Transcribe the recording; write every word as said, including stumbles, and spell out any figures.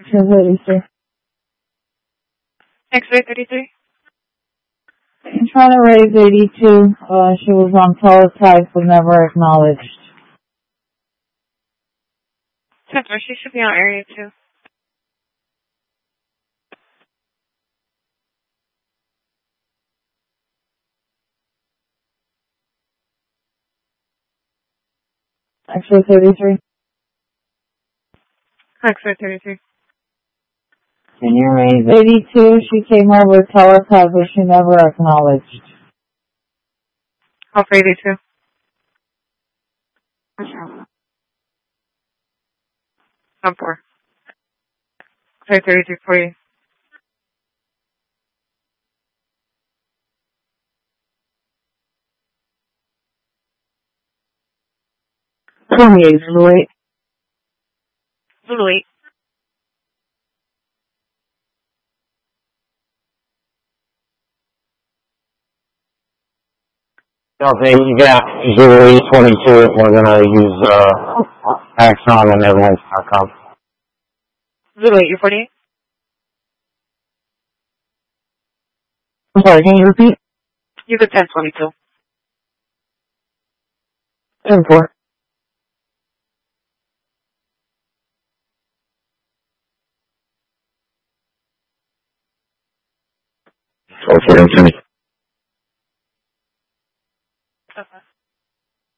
X-ray thirty-three. X-ray thirty-three. I'm trying to raise eighty-two. Uh, she was on teletype but never acknowledged. Center, she should be on area two. X-ray thirty-three. X-ray thirty-three. Can you raise eighty-two? She came over teletype but she never acknowledged. Call for eighty-two. I'm four. X-ray thirty-three for you. twenty-eight, Zulu eight. Zulu eight. Okay, you got zero eight twenty-two. We're going to use uh, Axon and Airlines dot com. Zulu eight, you're forty-eight? I'm sorry, can you repeat? You get ten twenty-two. ten four. Okay,